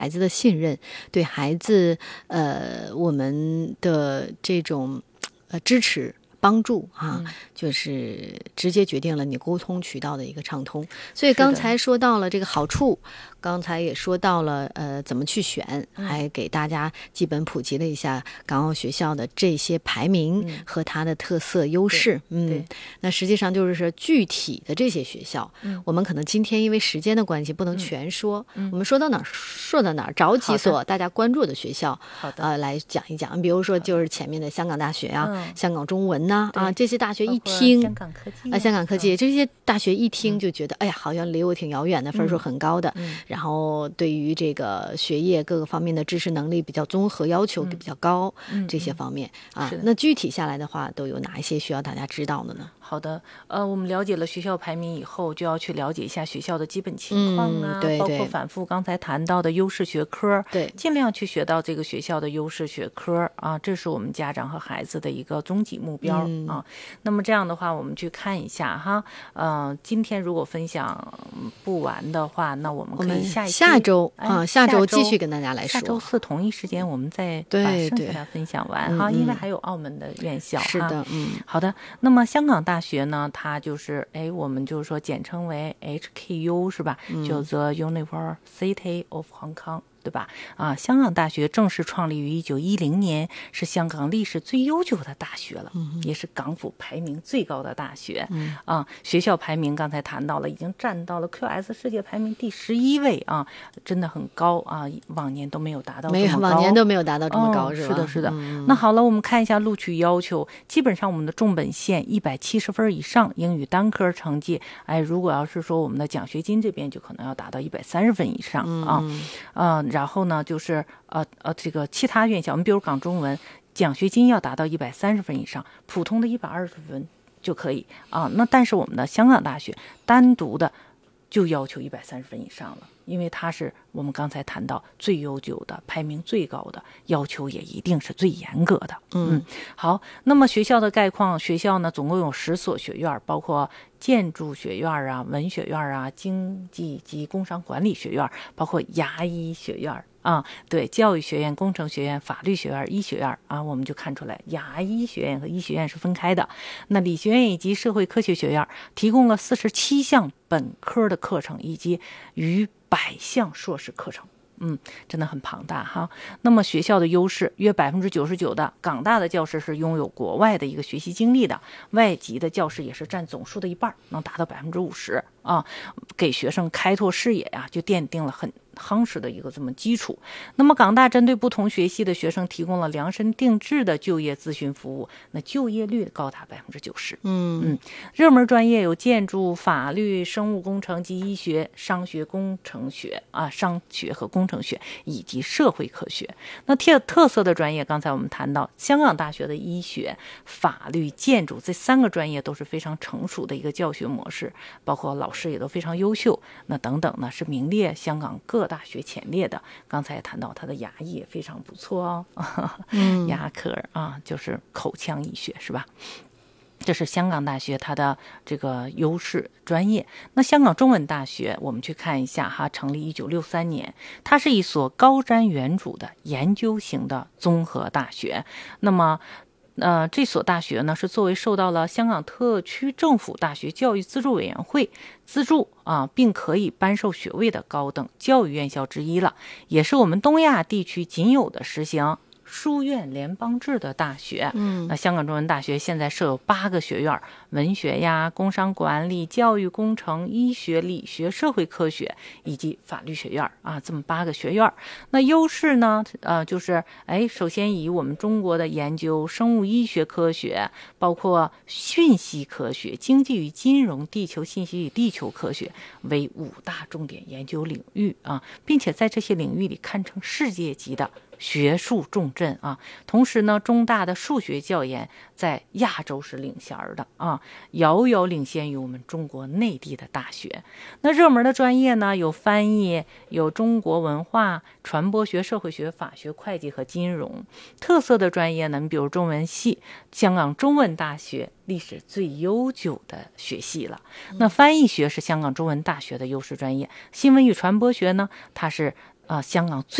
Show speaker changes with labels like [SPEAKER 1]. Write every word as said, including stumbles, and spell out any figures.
[SPEAKER 1] 孩子的信任，对孩子呃我们的这种呃支持。帮助啊、嗯，就是直接决定了你沟通渠道的一个畅通。所以刚才说到了这个好处，刚才也说到了呃怎么去选，还给大家基本普及了一下港澳学校的这些排名和它的特色优势。嗯，嗯那实际上就是说具体的这些学校，嗯、我们可能今天因为时间的关系不能全说，嗯、我们说到哪儿说到哪儿，找几所大家关注的学校，好的呃来讲一讲。比如说就是前面的香港大学啊，嗯、香港中文。啊，这些大学一听，
[SPEAKER 2] 香港科技
[SPEAKER 1] 啊，香港科技、嗯、这些大学一听就觉得，嗯、哎呀，好像离我挺遥远的，分数很高的，嗯、然后对于这个学业各个方面的知识能力比较综合，要求比较高，嗯、这些方面、嗯、啊，那具体下来的话，都有哪一些需要大家知道的呢？
[SPEAKER 2] 好的，呃，我们了解了学校排名以后，就要去了解一下学校的基本情况啊，
[SPEAKER 1] 嗯、对对
[SPEAKER 2] 包括反复刚才谈到的优势学科，
[SPEAKER 1] 对，
[SPEAKER 2] 尽量去学到这个学校的优势学科啊，这是我们家长和孩子的一个终极目标、嗯、啊。那么这样的话，我们去看一下哈，呃，今天如果分享不完的话，那我们可以下一
[SPEAKER 1] 下周
[SPEAKER 2] 啊、
[SPEAKER 1] 哎，下周继续跟大家来说。
[SPEAKER 2] 下周四同一时间，我们再把剩下的分享完哈，因为还有澳门的院校哈。
[SPEAKER 1] 是的，嗯，
[SPEAKER 2] 好的。那么香港大学呢，它就是哎，我们就是说简称为 H K U 是吧？
[SPEAKER 1] 嗯、
[SPEAKER 2] 叫 The University of Hong Kong。对吧？啊，香港大学正式创立于一九一零年，是香港历史最悠久的大学了，嗯、也是港府排名最高的大学。嗯、啊，学校排名刚才谈到了，已经占到了 Q S 世界排名第十一位啊，真的很高啊，往年都没有达到这么高，
[SPEAKER 1] 没有往年都没有达到这么高，
[SPEAKER 2] 哦、
[SPEAKER 1] 是吧？
[SPEAKER 2] 是的，是的。
[SPEAKER 1] 嗯、
[SPEAKER 2] 那好了，我们看一下录取要求，基本上我们的重本线一百七十分以上，英语单科成绩，哎，如果要是说我们的奖学金这边就可能要达到一百三十分以上啊，嗯。呃然后呢，就是呃呃，这个其他院校，我们比如港中文，奖学金要达到一百三十分以上，普通的一百二十分就可以啊。那但是我们的香港大学单独的就要求一百三十分以上了，因为它是我们刚才谈到最悠久的、排名最高的，要求也一定是最严格的。
[SPEAKER 1] 嗯，
[SPEAKER 2] 嗯好，那么学校的概况，学校呢总共有十所学院，包括建筑学院啊、文学院啊、经济及工商管理学院，包括牙医学院啊，对，教育学院、工程学院、法律学院、医学院啊，我们就看出来牙医学院和医学院是分开的。那理学院以及社会科学学院提供了四十七项本科的课程，以及逾百项硕士课程。嗯，真的很庞大哈。那么学校的优势，约百分之九十九的港大的教师是拥有国外的一个学习经历的，外籍的教师也是占总数的一半，能达到百分之五十啊，给学生开拓视野呀、啊，就奠定了很夯实的一个这么基础。那么港大针对不同学系的学生提供了量身定制的就业咨询服务，那就业率高达百分之九十。
[SPEAKER 1] 嗯
[SPEAKER 2] 嗯，热门专业有建筑、法律、生物工程及医学、商学工程学啊，商学和工程学以及社会科学。那特特色的专业，刚才我们谈到香港大学的医学、法律、建筑这三个专业都是非常成熟的一个教学模式，包括老师也都非常优秀。那等等呢，是名列香港各大学前列的。刚才也谈到他的牙医也非常不错哦，
[SPEAKER 1] 嗯、
[SPEAKER 2] 牙科啊，就是口腔医学是吧？这是香港大学它的这个优势专业。那香港中文大学，我们去看一下哈，成立一九六三年，它是一所高瞻远瞩的研究型的综合大学。那么呃，这所大学呢是作为受到了香港特区政府大学教育资助委员会资助啊，并可以颁授学位的高等教育院校之一了，也是我们东亚地区仅有的实行书院联邦制的大学。
[SPEAKER 1] 嗯，
[SPEAKER 2] 那香港中文大学现在设有八个学院，文学呀、工商管理、教育工程、医学、理学、社会科学以及法律学院啊，这么八个学院。那优势呢，呃，就是哎，首先以我们中国的研究、生物医学科学，包括讯息科学、经济与金融、地球信息与地球科学为五大重点研究领域啊，并且在这些领域里堪称世界级的学术重镇啊。同时呢，中大的数学教研在亚洲是领衔的啊，遥遥领先于我们中国内地的大学。那热门的专业呢，有翻译，有中国文化、传播学、社会学、法学、会计和金融。特色的专业呢，你比如中文系，香港中文大学历史最悠久的学系了。那翻译学是香港中文大学的优势专业，新闻与传播学呢，它是啊、香港最